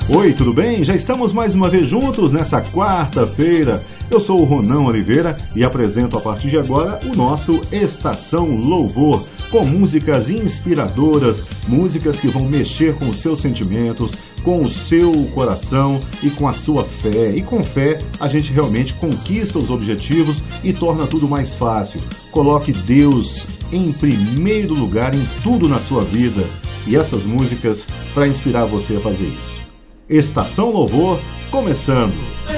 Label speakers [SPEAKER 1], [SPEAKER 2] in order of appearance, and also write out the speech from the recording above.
[SPEAKER 1] Oi, tudo bem? Já estamos mais uma vez juntos nessa quarta-feira. Eu sou o Ronan Oliveira e apresento a partir de agora o nosso Estação Louvor, com músicas inspiradoras, músicas que vão mexer com os seus sentimentos, com o seu coração e com a sua fé. E com fé a gente realmente conquista os objetivos e torna tudo mais fácil. Coloque Deus em primeiro lugar em tudo na sua vida e essas músicas para inspirar você a fazer isso. Estação Louvor começando.